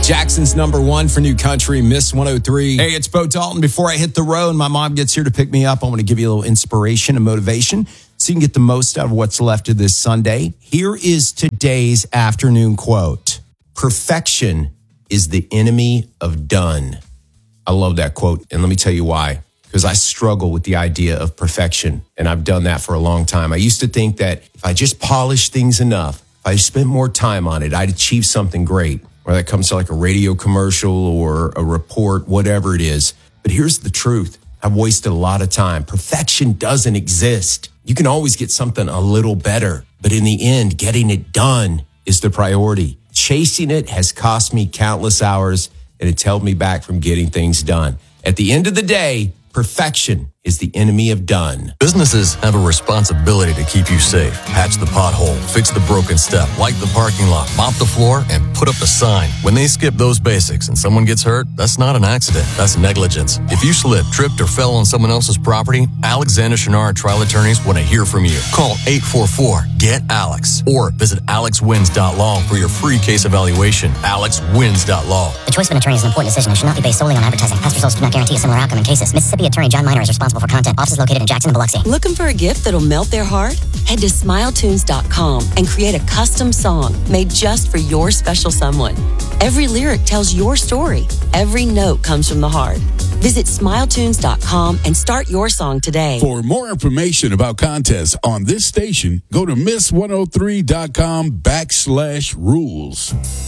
Jackson's number one for New Country, Miss 103. Hey, it's Bo Dalton. Before I hit the road, my mom gets here to pick me up. I want to give you a little inspiration and motivation so you can get the most out of what's left of this Sunday. Here is today's afternoon quote. Perfection is the enemy of done. I love that quote, and let me tell you why. Because I struggle with the idea of perfection, and I've done that for a long time. I used to think that if I just polished things enough, if I spent more time on it, I'd achieve something great. Whether that comes to like a radio commercial or a report, whatever it is. But here's the truth. I've wasted a lot of time. Perfection doesn't exist. You can always get something a little better. But in the end, getting it done is the priority. Chasing it has cost me countless hours, and it's held me back from getting things done. At the end of the day, perfection is the enemy of done. Businesses have a responsibility to keep you safe. Patch the pothole, fix the broken step, light the parking lot, mop the floor, and put up a sign. When they skip those basics and someone gets hurt, that's not an accident. That's negligence. If you slipped, tripped, or fell on someone else's property, Alexander Chenard Trial Attorneys want to hear from you. Call 844-GET-ALEX or visit alexwins.law for your free case evaluation. alexwins.law. The choice of an attorney is an important decision and should not be based solely on advertising. Past results do not guarantee a similar outcome in cases. Mississippi Attorney John Minor is responsible for content. Office is located in Jackson and Biloxi. Looking for a gift that'll melt their heart? Head to smiletunes.com and create a custom song made just for your special someone. Every lyric tells your story. Every note comes from the heart. Visit smiletunes.com and start your song today. For more information about contests on this station, go to miss103.com/rules.